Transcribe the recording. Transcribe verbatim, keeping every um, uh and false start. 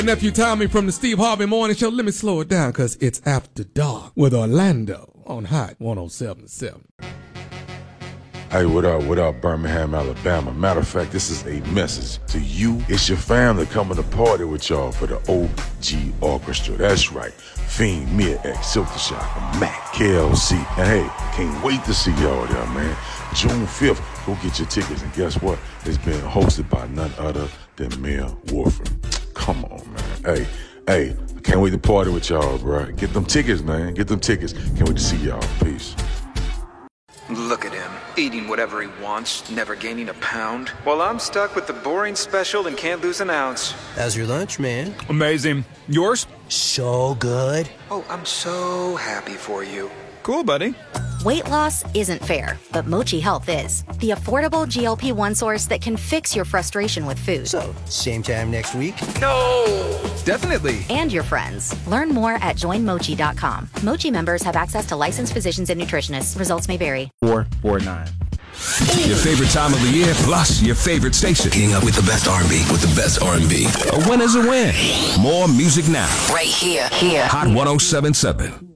Nephew Tommy from the Steve Harvey Morning Show. Let me slow it down because it's After Dark with Orlando on Hot one oh seven point seven. Hey, what up, what up, Birmingham, Alabama? Matter of fact, this is a message to you. It's your family coming to party with y'all for the O G Orchestra. That's right. Fiend, Mia X, Silk the Shop, Mac, K L C. And hey, can't wait to see y'all there, man. June fifth, go get your tickets. And guess what? It's been hosted by none other than Mel Wolford. Come on, man. Hey, hey, I can't wait to party with y'all, bro. Get them tickets, man. Get them tickets. Can't wait to see y'all. Peace. Look at him, eating whatever he wants, never gaining a pound. While I'm stuck with the boring special and can't lose an ounce. How's your lunch, man? Amazing. Yours? So good. Oh, I'm so happy for you. Cool, buddy. Weight loss isn't fair, but Mochi Health is. The affordable G L P one source that can fix your frustration with food. So, same time next week? No! Definitely. And your friends. Learn more at join mochi dot com. Mochi members have access to licensed physicians and nutritionists. Results may vary. four four nine. Your favorite time of the year, plus your favorite station. Getting up with the best R and B, with the best R and B. A win is a win. More music now. Right here, here. Hot one oh seven point seven.